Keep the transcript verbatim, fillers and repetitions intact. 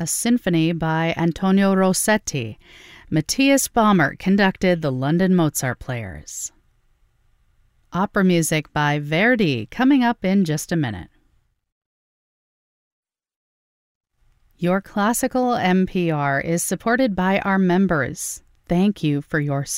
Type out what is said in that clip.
a symphony by Antonio Rossetti. Matthias Baumert conducted the London Mozart Players. Opera music by Verdi, coming up in just a minute. Your Classical N P R is supported by our members. Thank you for your support.